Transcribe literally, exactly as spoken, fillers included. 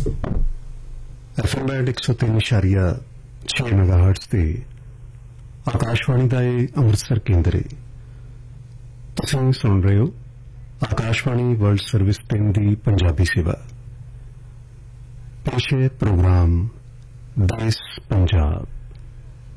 F M band एक सौ तीन इशारिया छे मेगाहर्ट्ज ते आकाशवाणी का यह अमृतसर केंद्र है। तुसीं सुन रहे हो आकाशवाणी वर्ल्ड सर्विस तीन की पंजाबी सेवा। पेश है प्रोग्राम देश पंजाब।